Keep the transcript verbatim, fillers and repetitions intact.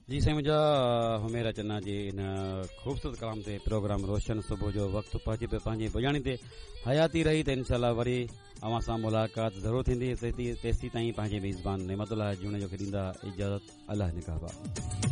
जी साईं, मुंहिंजा हुमेरा चन्ना जी इन ख़ूबसूरत कलाम ते प्रोग्राम रोशन सुबुह जो वक़्तु पहुची पियो पंहिंजी पुॼाणी ते हयाती रही त इनशाला वरी अवां सां मुलाक़ात ज़रूरु थींदी। तेसी ताईं पंहिंजे मेज़बान नेमतुल्लाह जूने जो खे ॾींदा इजाज़त। अल्लाह निगहबान।